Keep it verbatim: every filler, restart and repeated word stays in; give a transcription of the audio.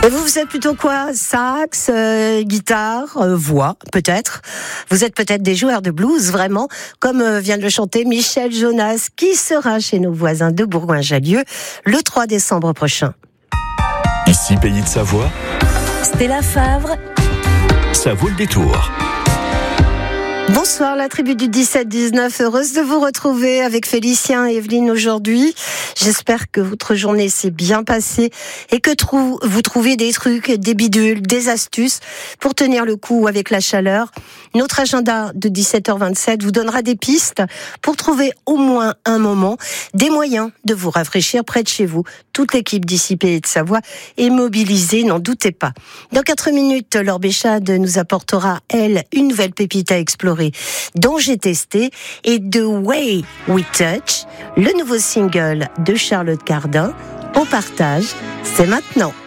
Et vous, vous êtes plutôt quoi? Sax, euh, guitare, euh, voix, peut-être. Vous êtes peut-être des joueurs de blues, vraiment, comme euh, vient de le chanter Michel Jonas, qui sera chez nos voisins de Bourgoin-Jallieu le trois décembre prochain. Ici, Pays de Savoie, Stella Favre, ça vaut le détour. Bonsoir la tribu du dix-sept dix-neuf, heureuse de vous retrouver avec Félicien et Evelyne aujourd'hui. J'espère que votre journée s'est bien passée et que trou- vous trouvez des trucs, des bidules, des astuces pour tenir le coup avec la chaleur. Notre agenda de dix-sept heures vingt-sept vous donnera des pistes pour trouver au moins un moment, des moyens de vous rafraîchir près de chez vous. Toute l'équipe d'Ici Pays de Savoie est mobilisée, n'en doutez pas. Dans quatre minutes, Laure Béchade nous apportera, elle, une nouvelle pépite à explorer dont j'ai testé, et The Way We Touch, le nouveau single de Charlotte Cardin. Au partage, c'est maintenant.